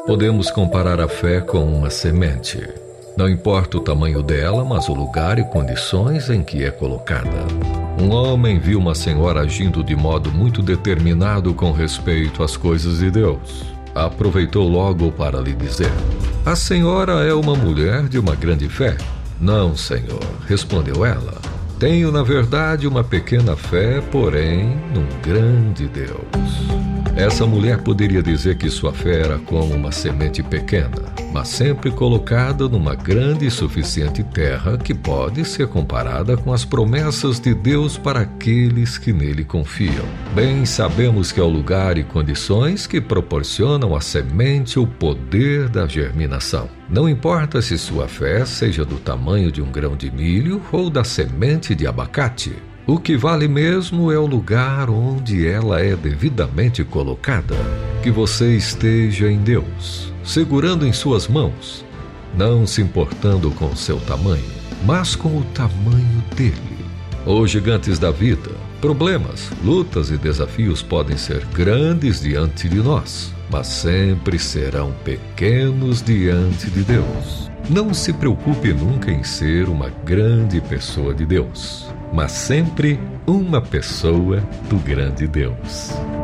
Podemos comparar a fé com uma semente. Não importa o tamanho dela, mas o lugar e condições em que é colocada. Um homem viu uma senhora agindo de modo muito determinado com respeito às coisas de Deus. Aproveitou logo para lhe dizer: "A senhora é uma mulher de uma grande fé." "Não, senhor", respondeu ela. "Tenho, na verdade, uma pequena fé, porém, num grande Deus." Essa mulher poderia dizer que sua fé era como uma semente pequena, mas sempre colocada numa grande e suficiente terra que pode ser comparada com as promessas de Deus para aqueles que nele confiam. Bem sabemos que é o lugar e condições que proporcionam à semente o poder da germinação. Não importa se sua fé seja do tamanho de um grão de milho ou da semente de abacate. O que vale mesmo é o lugar onde ela é devidamente colocada. Que você esteja em Deus, segurando em suas mãos, não se importando com o seu tamanho, mas com o tamanho dele. Os gigantes da vida, problemas, lutas e desafios podem ser grandes diante de nós, mas sempre serão pequenos diante de Deus. Não se preocupe nunca em ser uma grande pessoa de Deus, mas sempre uma pessoa do grande Deus.